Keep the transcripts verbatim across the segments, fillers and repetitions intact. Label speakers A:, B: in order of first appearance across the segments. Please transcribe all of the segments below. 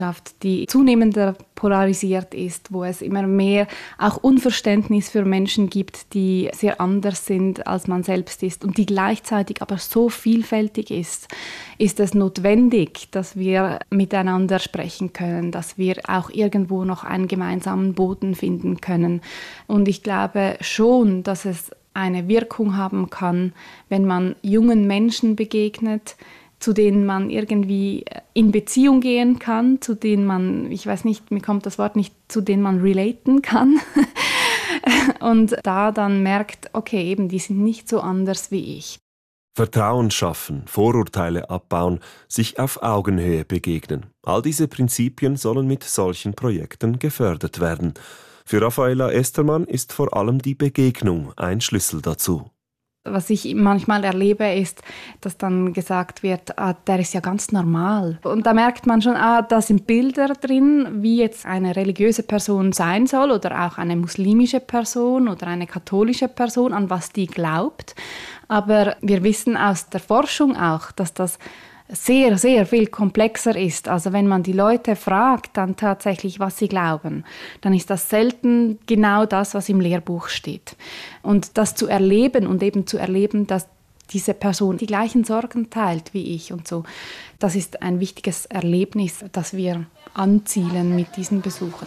A: die zunehmend polarisiert ist, wo es immer mehr auch Unverständnis für Menschen gibt, die sehr anders sind, als man selbst ist und die gleichzeitig aber so vielfältig ist, ist es notwendig, dass wir miteinander sprechen können, dass wir auch irgendwo noch einen gemeinsamen Boden finden können. Und ich glaube schon, dass es eine Wirkung haben kann, wenn man jungen Menschen begegnet, zu denen man irgendwie in Beziehung gehen kann, zu denen man, ich weiß nicht, mir kommt das Wort nicht, zu denen man relaten kann. Und da dann merkt, okay, eben, die sind nicht so anders wie ich.
B: Vertrauen schaffen, Vorurteile abbauen, sich auf Augenhöhe begegnen. All diese Prinzipien sollen mit solchen Projekten gefördert werden. Für Raffaella Estermann ist vor allem die Begegnung ein Schlüssel dazu.
A: Was ich manchmal erlebe, ist, dass dann gesagt wird, ah, der ist ja ganz normal. Und da merkt man schon, ah, da sind Bilder drin, wie jetzt eine religiöse Person sein soll oder auch eine muslimische Person oder eine katholische Person, an was die glaubt. Aber wir wissen aus der Forschung auch, dass das sehr, sehr viel komplexer ist. Also wenn man die Leute fragt, dann tatsächlich, was sie glauben, dann ist das selten genau das, was im Lehrbuch steht. Und das zu erleben und eben zu erleben, dass diese Person die gleichen Sorgen teilt wie ich und so, das ist ein wichtiges Erlebnis, das wir anzielen mit diesen Besuchen.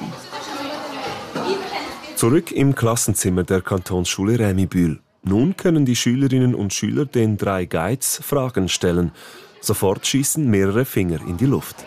B: Zurück im Klassenzimmer der Kantonsschule Rämibühl. Nun können die Schülerinnen und Schüler den drei Guides Fragen stellen. Sofort schießen mehrere Finger in die Luft.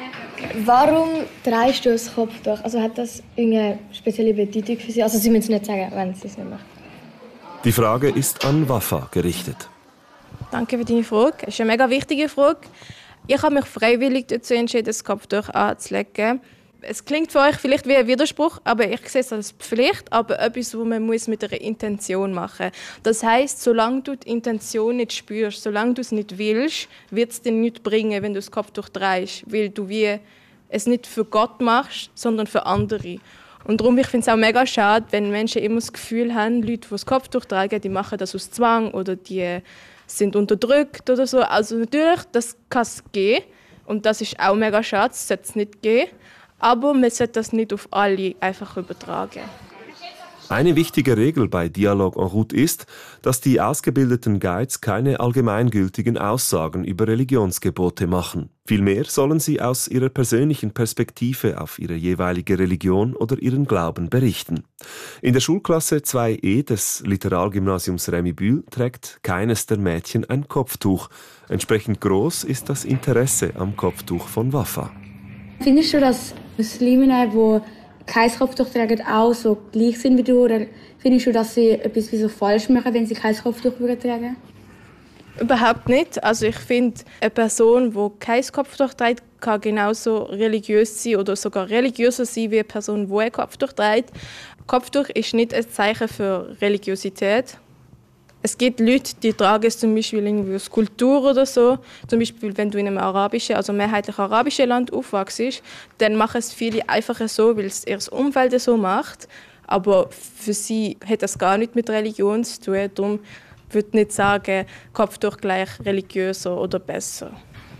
C: Warum drehst du das Kopftuch? Also hat das irgendeine spezielle Bedeutung für Sie? Also Sie müssen es nicht sagen, wenn Sie es nicht machen.
B: Die Frage ist an Wafa gerichtet.
D: Danke für deine Frage. Das ist eine mega wichtige Frage. Ich habe mich freiwillig dazu entschieden, das Kopftuch anzulegen. Es klingt für euch vielleicht wie ein Widerspruch, aber ich sehe es als Pflicht, aber etwas, was man muss mit einer Intention machen muss. Das heisst, solange du die Intention nicht spürst, solange du es nicht willst, wird es dir nichts bringen, wenn du das Kopftuch drehst, weil du wie es nicht für Gott machst, sondern für andere. Und darum, ich finde es auch mega schade, wenn Menschen immer das Gefühl haben, Leute, die das Kopftuch tragen, die machen das aus Zwang oder die sind unterdrückt oder so. Also natürlich, das kann es geben und das ist auch mega schade, das sollte es nicht geben. Aber man sollte das nicht auf alle einfach übertragen.
B: Eine wichtige Regel bei Dialogue en route ist, dass die ausgebildeten Guides keine allgemeingültigen Aussagen über Religionsgebote machen. Vielmehr sollen sie aus ihrer persönlichen Perspektive auf ihre jeweilige Religion oder ihren Glauben berichten. In der Schulklasse zwei E des Literalgymnasiums Rämibühl trägt keines der Mädchen ein Kopftuch. Entsprechend groß ist das Interesse am Kopftuch von Wafa.
C: Findest du, dass Musliminnen, die kein Kopftuch tragen, auch so gleich sind wie du? Oder findest du, dass sie etwas wie so falsch machen, wenn sie kein Kopftuch tragen?
D: Überhaupt nicht. Also ich finde, eine Person, die kein Kopftuch trägt, kann genauso religiös sein oder sogar religiöser sein wie eine Person, die ein Kopftuch trägt. Kopftuch ist nicht ein Zeichen für Religiosität. Es gibt Leute, die tragen es zum Beispiel irgendwie aus Kultur oder so. Zum Beispiel, wenn du in einem arabischen, also mehrheitlich arabischen Land aufwachst, dann machen es viele einfach so, weil es ihr Umfeld so macht. Aber für sie hat das gar nichts mit Religion zu tun. Darum würde ich nicht sagen, Kopftuch gleich religiöser oder besser.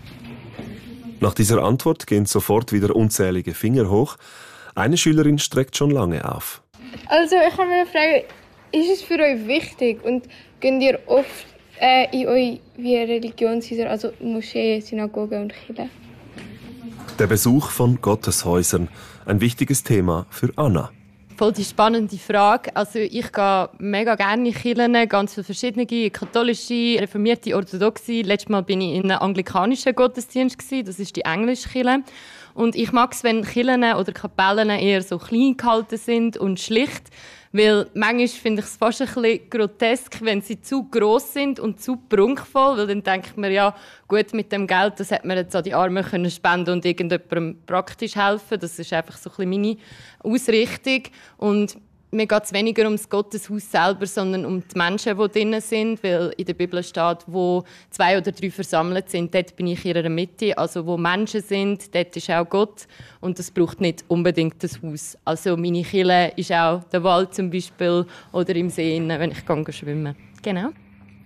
B: Nach dieser Antwort gehen sofort wieder unzählige Finger hoch. Eine Schülerin streckt schon lange auf.
E: Also ich habe mir eine Frage, ist es für euch wichtig und geht ihr oft äh, in eure Religionshäuser, also Moscheen, Synagogen und Kirchen?
B: Der Besuch von Gotteshäusern, ein wichtiges Thema für Anna.
F: Voll die spannende Frage. Also ich gehe mega gerne in Kirchen, ganz viele verschiedene, katholische, reformierte, orthodoxe. Letztes Mal bin ich in einem anglikanischen Gottesdienst, das ist die englische Kirche. Und ich mag es, wenn Kirchen oder Kapellen eher so klein gehalten sind und schlicht. Weil manchmal finde ich es fast ein bisschen grotesk, wenn sie zu gross sind und zu prunkvoll. Weil dann denkt man, ja, gut, mit dem Geld, das hätte man jetzt an die Armen können spenden und irgendjemandem praktisch helfen. Das ist einfach so ein bisschen meine Ausrichtung. Und mir geht es weniger um das Gotteshaus selber, sondern um die Menschen, die drinnen sind. Weil in der Bibel steht, wo zwei oder drei versammelt sind, dort bin ich in ihrer Mitte. Also wo Menschen sind, dort ist auch Gott. Und das braucht nicht unbedingt das Haus. Also meine Kirche ist auch der Wald zum Beispiel oder im See, wenn ich schwimmen gehe. Genau.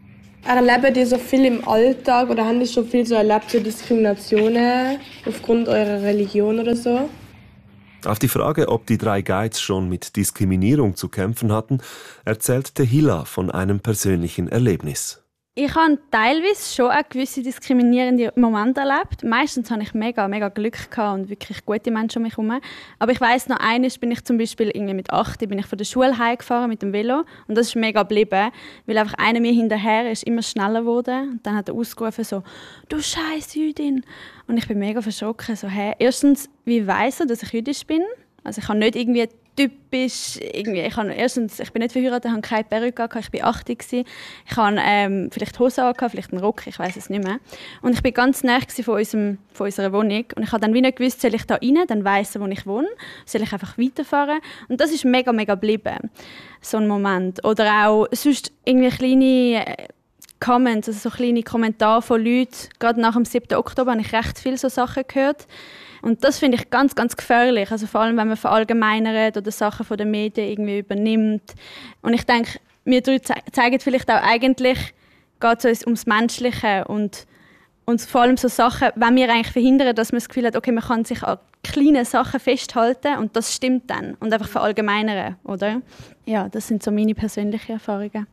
G: Erlebt ihr so viel im Alltag oder habt ihr schon viel so erlebt, so Diskriminationen aufgrund eurer Religion oder so?
B: Auf die Frage, ob die drei Guides schon mit Diskriminierung zu kämpfen hatten, erzählt Tehila von einem persönlichen Erlebnis.
H: Ich habe teilweise schon auch gewisse diskriminierende Momente erlebt. Meistens hatte ich mega, mega Glück gehabt und wirklich gute Menschen um mich herum. Aber ich weiss noch, eines bin ich zum Beispiel irgendwie mit acht bin ich von der Schule heimgefahren mit dem Velo und das ist mega geblieben, weil einfach einer mir hinterher ist immer schneller geworden und dann hat er ausgerufen so «Du scheiß Jüdin!» und ich bin mega verschrocken. So, hey, erstens, wie weiss er, dass ich jüdisch bin? Also ich habe nicht irgendwie typisch, irgendwie, ich, habe, erstens, ich bin nicht verheiratet, habe keine Perücke gehabt, ich war achtzig. Ich hatte ähm, vielleicht Hose gehabt, vielleicht einen Rock, ich weiß es nicht mehr. Und ich war ganz nah von, unserem, von unserer Wohnung. Und ich habe dann wie nicht gewusst, soll ich da rein, dann weiss er, wo ich wohne, soll ich einfach weiterfahren. Und das ist mega, mega geblieben, so ein Moment. Oder auch sonst irgendwie kleine Comments, also so kleine Kommentare von Leuten. Gerade nach dem siebten Oktober habe ich recht viele so Sachen gehört. Und das finde ich ganz, ganz gefährlich. Also vor allem, wenn man verallgemeinert oder Sachen von den Medien irgendwie übernimmt. Und ich denke, wir drei ze- zeigen vielleicht auch eigentlich, geht es ums Menschliche und, und vor allem so Sachen, wenn wir eigentlich verhindern, dass man das Gefühl hat, okay, man kann sich an kleinen Sachen festhalten und das stimmt dann. Und einfach verallgemeinern, oder? Ja, das sind so meine persönlichen Erfahrungen.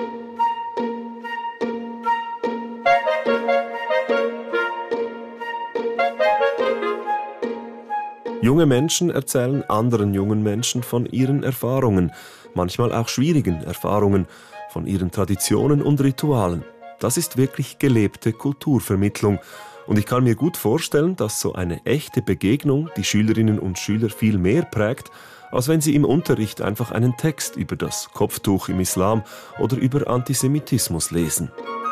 B: Junge Menschen erzählen anderen jungen Menschen von ihren Erfahrungen, manchmal auch schwierigen Erfahrungen, von ihren Traditionen und Ritualen. Das ist wirklich gelebte Kulturvermittlung. Und ich kann mir gut vorstellen, dass so eine echte Begegnung die Schülerinnen und Schüler viel mehr prägt, als wenn sie im Unterricht einfach einen Text über das Kopftuch im Islam oder über Antisemitismus lesen.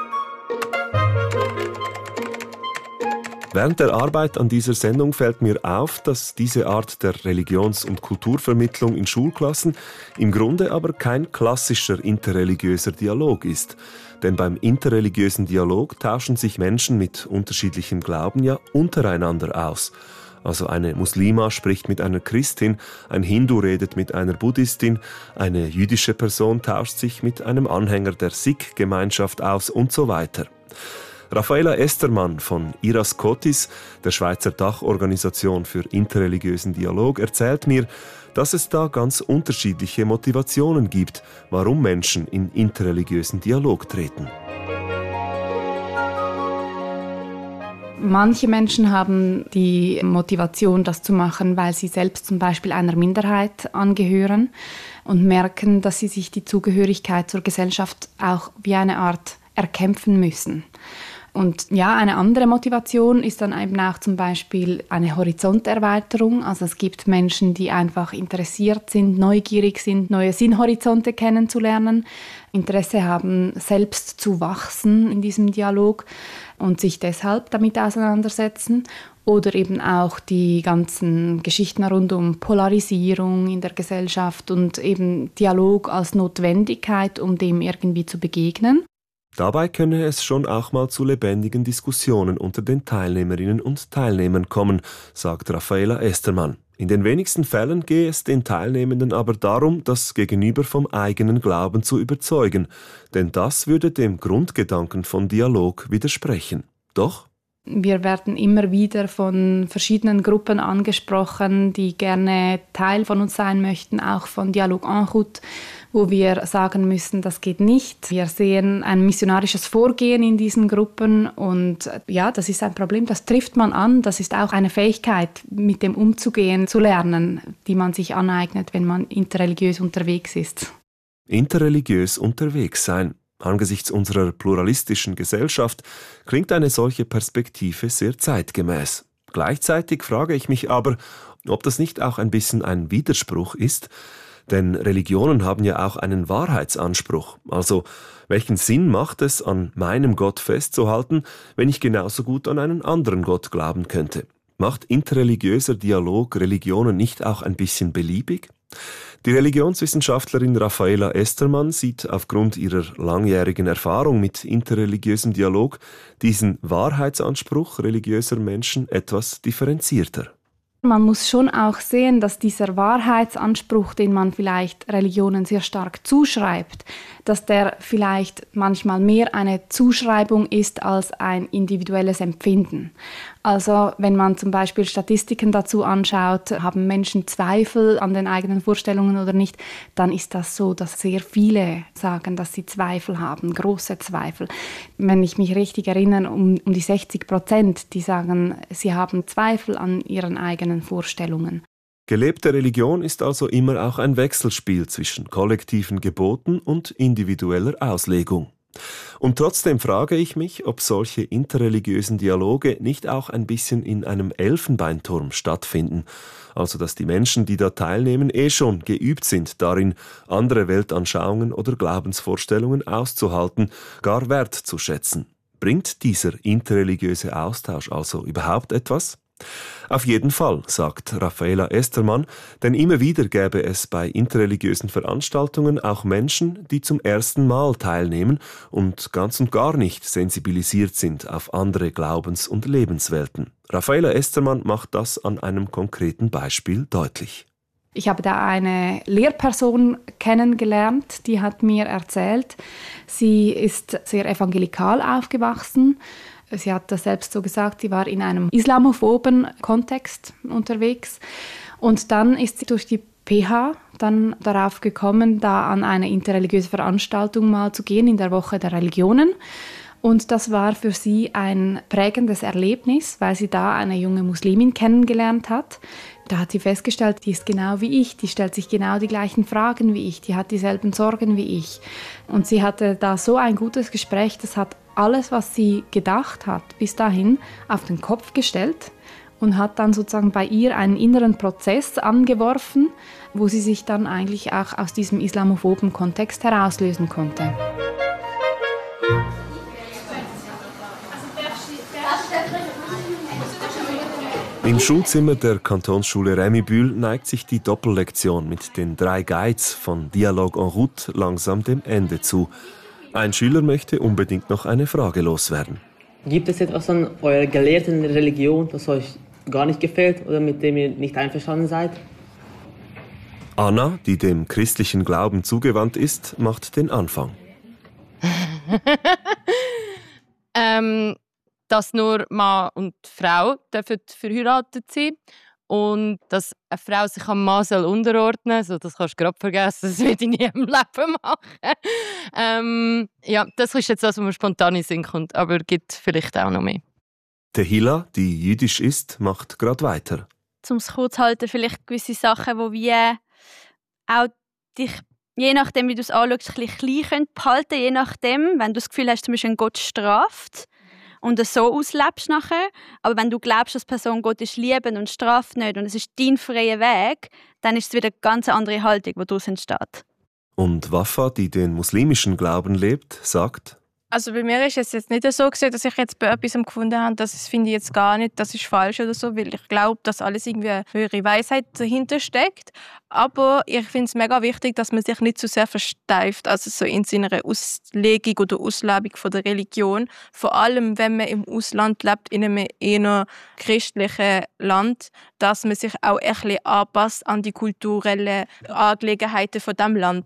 B: Während der Arbeit an dieser Sendung fällt mir auf, dass diese Art der Religions- und Kulturvermittlung in Schulklassen im Grunde aber kein klassischer interreligiöser Dialog ist. Denn beim interreligiösen Dialog tauschen sich Menschen mit unterschiedlichem Glauben ja untereinander aus. Also eine Muslima spricht mit einer Christin, ein Hindu redet mit einer Buddhistin, eine jüdische Person tauscht sich mit einem Anhänger der Sikh-Gemeinschaft aus und so weiter. Raffaella Estermann von IRAS COTIS, der Schweizer Dachorganisation für interreligiösen Dialog, erzählt mir, dass es da ganz unterschiedliche Motivationen gibt, warum Menschen in interreligiösen Dialog treten.
A: Manche Menschen haben die Motivation, das zu machen, weil sie selbst zum Beispiel einer Minderheit angehören und merken, dass sie sich die Zugehörigkeit zur Gesellschaft auch wie eine Art erkämpfen müssen. Und ja, eine andere Motivation ist dann eben auch zum Beispiel eine Horizonterweiterung. Also es gibt Menschen, die einfach interessiert sind, neugierig sind, neue Sinnhorizonte kennenzulernen, Interesse haben, selbst zu wachsen in diesem Dialog und sich deshalb damit auseinandersetzen. Oder eben auch die ganzen Geschichten rund um Polarisierung in der Gesellschaft und eben Dialog als Notwendigkeit, um dem irgendwie zu begegnen.
B: Dabei könne es schon auch mal zu lebendigen Diskussionen unter den Teilnehmerinnen und Teilnehmern kommen, sagt Raffaella Estermann. In den wenigsten Fällen gehe es den Teilnehmenden aber darum, das Gegenüber vom eigenen Glauben zu überzeugen, denn das würde dem Grundgedanken von Dialog widersprechen. Doch
A: wir werden immer wieder von verschiedenen Gruppen angesprochen, die gerne Teil von uns sein möchten, auch von Dialog en route, wo wir sagen müssen, das geht nicht. Wir sehen ein missionarisches Vorgehen in diesen Gruppen und ja, das ist ein Problem, das trifft man an. Das ist auch eine Fähigkeit, mit dem umzugehen, zu lernen, die man sich aneignet, wenn man interreligiös unterwegs ist.
B: Interreligiös unterwegs sein. Angesichts unserer pluralistischen Gesellschaft klingt eine solche Perspektive sehr zeitgemäß. Gleichzeitig frage ich mich aber, ob das nicht auch ein bisschen ein Widerspruch ist, denn Religionen haben ja auch einen Wahrheitsanspruch. Also, welchen Sinn macht es, an meinem Gott festzuhalten, wenn ich genauso gut an einen anderen Gott glauben könnte? Macht interreligiöser Dialog Religionen nicht auch ein bisschen beliebig? Die Religionswissenschaftlerin Raffaella Estermann sieht aufgrund ihrer langjährigen Erfahrung mit interreligiösem Dialog diesen Wahrheitsanspruch religiöser Menschen etwas differenzierter.
A: Man muss schon auch sehen, dass dieser Wahrheitsanspruch, den man vielleicht Religionen sehr stark zuschreibt, dass der vielleicht manchmal mehr eine Zuschreibung ist als ein individuelles Empfinden. Also wenn man zum Beispiel Statistiken dazu anschaut, haben Menschen Zweifel an den eigenen Vorstellungen oder nicht, dann ist das so, dass sehr viele sagen, dass sie Zweifel haben, große Zweifel. Wenn ich mich richtig erinnere, um, um die sechzig Prozent, die sagen, sie haben Zweifel an ihren eigenen Vorstellungen.
B: Gelebte Religion ist also immer auch ein Wechselspiel zwischen kollektiven Geboten und individueller Auslegung. Und trotzdem frage ich mich, ob solche interreligiösen Dialoge nicht auch ein bisschen in einem Elfenbeinturm stattfinden. Also dass die Menschen, die da teilnehmen, eh schon geübt sind darin, andere Weltanschauungen oder Glaubensvorstellungen auszuhalten, gar wertzuschätzen. Bringt dieser interreligiöse Austausch also überhaupt etwas? Auf jeden Fall, sagt Raffaela Estermann, denn immer wieder gäbe es bei interreligiösen Veranstaltungen auch Menschen, die zum ersten Mal teilnehmen und ganz und gar nicht sensibilisiert sind auf andere Glaubens- und Lebenswelten. Raffaela Estermann macht das an einem konkreten Beispiel deutlich.
A: Ich habe da eine Lehrperson kennengelernt, die hat mir erzählt, sie ist sehr evangelikal aufgewachsen. Sie hat das selbst so gesagt, sie war in einem islamophoben Kontext unterwegs. Und dann ist sie durch die P H dann darauf gekommen, da an eine interreligiöse Veranstaltung mal zu gehen in der Woche der Religionen. Und das war für sie ein prägendes Erlebnis, weil sie da eine junge Muslimin kennengelernt hat. Da hat sie festgestellt, die ist genau wie ich, die stellt sich genau die gleichen Fragen wie ich, die hat dieselben Sorgen wie ich. Und sie hatte da so ein gutes Gespräch, das hat alles, was sie gedacht hat, bis dahin auf den Kopf gestellt und hat dann sozusagen bei ihr einen inneren Prozess angeworfen, wo sie sich dann eigentlich auch aus diesem islamophoben Kontext herauslösen konnte.
B: Im Schulzimmer der Kantonsschule Rémybühl neigt sich die Doppellektion mit den drei Guides von Dialogue en route langsam dem Ende zu. Ein Schüler möchte unbedingt noch eine Frage loswerden.
I: Gibt es etwas an eurer gelehrten Religion, das euch gar nicht gefällt oder mit dem ihr nicht einverstanden seid?
B: Anna, die dem christlichen Glauben zugewandt ist, macht den Anfang.
F: ähm, dass nur Mann und Frau dürfen verheiratet sein und dass eine Frau sich am Mann soll unterordnen soll. Also das kannst du gerade vergessen, das würde ich nie im Leben machen. ähm, ja, das ist jetzt das, was mir spontan in den Sinn kommt, aber es gibt vielleicht auch noch mehr.
B: Tehila, die jüdisch ist, macht gerade weiter.
H: Um es kurz zu halten, vielleicht gewisse Sachen, die wir auch dich, je nachdem, wie du es anschaust, ein bisschen klein behalten können. Je nachdem, wenn du das Gefühl hast, zum Beispiel Gott straft und es so auslebst nachher. Aber wenn du glaubst, dass die Person Gott ist liebend und straft nicht und es ist dein freier Weg, dann ist es wieder eine ganz andere Haltung, die daraus entsteht.
B: Und Wafa, die den muslimischen Glauben lebt, sagt:
D: Also bei mir ist es jetzt nicht so gewesen, dass ich jetzt bei etwas gefunden habe, das finde ich jetzt gar nicht, das ist falsch oder so, weil ich glaube, dass alles irgendwie eine höhere Weisheit dahinter steckt. Aber ich finde es mega wichtig, dass man sich nicht zu sehr versteift, also so in seiner Auslegung oder Auslebung von der Religion. Vor allem, wenn man im Ausland lebt, in einem eher christlichen Land, dass man sich auch ein bisschen anpasst an die kulturellen Angelegenheiten von diesem Land.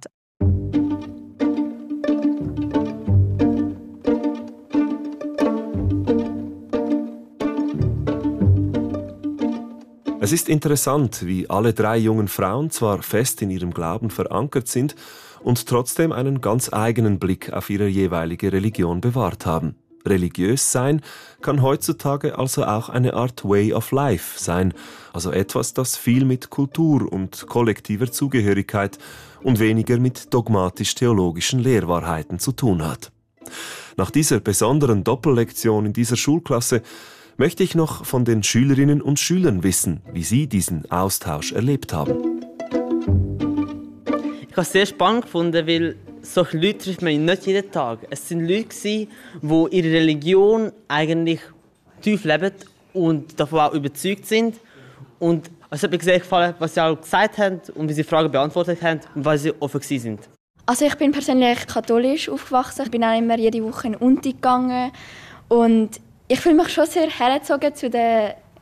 B: Es ist interessant, wie alle drei jungen Frauen zwar fest in ihrem Glauben verankert sind und trotzdem einen ganz eigenen Blick auf ihre jeweilige Religion bewahrt haben. Religiös sein kann heutzutage also auch eine Art Way of Life sein, also etwas, das viel mit Kultur und kollektiver Zugehörigkeit und weniger mit dogmatisch-theologischen Lehrwahrheiten zu tun hat. Nach dieser besonderen Doppellektion in dieser Schulklasse möchte ich noch von den Schülerinnen und Schülern wissen, wie sie diesen Austausch erlebt haben.
I: Ich habe es sehr spannend gefunden, weil solche Leute trifft man nicht jeden Tag. Es waren Leute, die ihre Religion eigentlich tief leben und davon auch überzeugt sind. Und es hat mir sehr gefallen, was sie auch gesagt haben und wie sie Fragen beantwortet haben und weil sie offen waren.
J: Also ich bin persönlich katholisch aufgewachsen. Ich bin auch immer jede Woche in den Unti gegangen und ich fühle mich schon sehr hergezogen zu den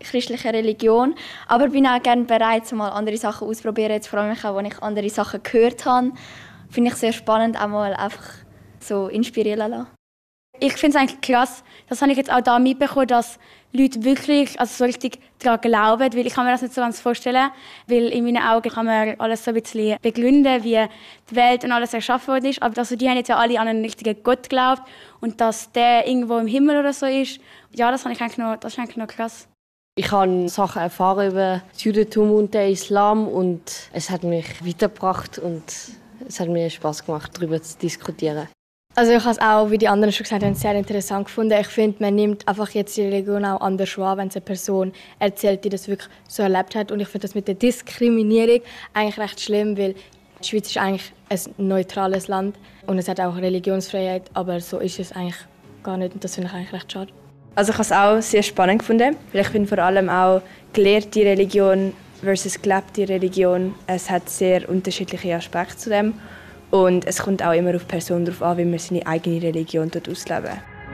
J: christlichen Religion, aber bin auch gerne bereit, mal andere Sachen auszuprobieren. Jetzt vor allem auch, wenn ich andere Sachen gehört habe, finde ich sehr spannend, auch mal einfach so inspirieren lassen.
C: Ich finde es eigentlich krass, das habe ich jetzt auch da mitbekommen, dass Leute wirklich also so richtig daran glauben, weil ich kann mir das nicht so ganz vorstellen, weil in meinen Augen kann man alles so ein bisschen begründen, wie die Welt und alles erschaffen worden ist, aber also die haben jetzt ja alle an einen richtigen Gott geglaubt und dass der irgendwo im Himmel oder so ist, ja, das, habe ich eigentlich noch, das ist eigentlich noch krass.
K: Ich habe Sachen erfahren über das Judentum und den Islam und es hat mich weitergebracht und es hat mir Spaß gemacht, darüber zu diskutieren.
L: Also ich habe es auch, wie die anderen schon gesagt haben, sehr interessant gefunden. Ich finde, man nimmt einfach jetzt die Religion auch anders wahr, wenn es eine Person erzählt, die das wirklich so erlebt hat. Und ich finde das mit der Diskriminierung eigentlich recht schlimm, weil die Schweiz ist eigentlich ein neutrales Land und es hat auch Religionsfreiheit, aber so ist es eigentlich gar nicht und das finde ich eigentlich recht schade.
M: Also ich habe es auch sehr spannend gefunden, weil ich finde vor allem auch gelehrte Religion versus gelebte Religion, es hat sehr unterschiedliche Aspekte zu dem. Und es kommt auch immer auf die Person darauf an, wie man seine eigene Religion dort ausleben.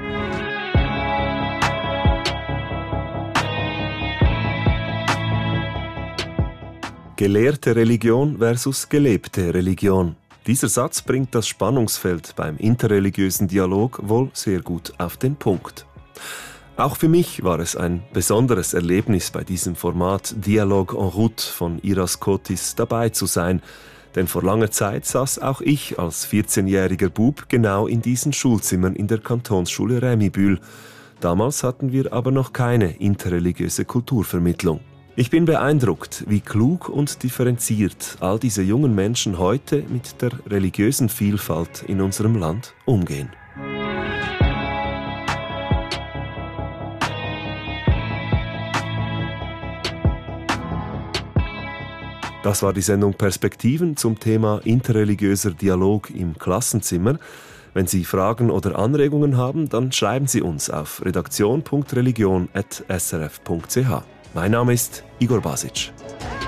B: Gelehrte Religion versus gelebte Religion. Dieser Satz bringt das Spannungsfeld beim interreligiösen Dialog wohl sehr gut auf den Punkt. Auch für mich war es ein besonderes Erlebnis, bei diesem Format Dialogue en route von Iras Kotis dabei zu sein. Denn vor langer Zeit saß auch ich als vierzehnjähriger Bub genau in diesen Schulzimmern in der Kantonsschule Rämibühl. Damals hatten wir aber noch keine interreligiöse Kulturvermittlung. Ich bin beeindruckt, wie klug und differenziert all diese jungen Menschen heute mit der religiösen Vielfalt in unserem Land umgehen. Das war die Sendung Perspektiven zum Thema interreligiöser Dialog im Klassenzimmer. Wenn Sie Fragen oder Anregungen haben, dann schreiben Sie uns auf redaktion punkt religion at s r f punkt c h. Mein Name ist Igor Basic.